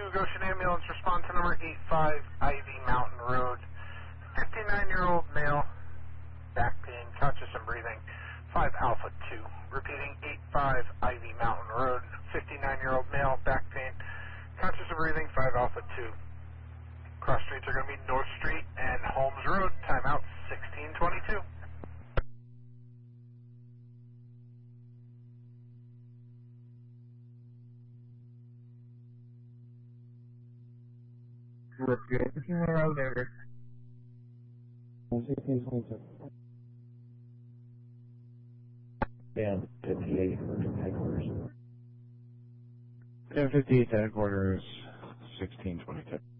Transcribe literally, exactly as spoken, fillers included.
Goshen Ambulance, respond to number eight five Ivy Mountain Road. fifty-nine-year-old male, back pain, conscious and breathing, five Alpha two. Repeating, eight five Ivy Mountain Road. fifty-nine-year-old male, back pain, conscious and breathing, five Alpha two. Cross streets are going to be North Street and Holmes Road. Timeout sixteen twenty-two. Look good. Road over. sixteen twenty-two. Dan fifty-eight for headquarters. ten fifty-eight to headquarters, sixteen twenty-two.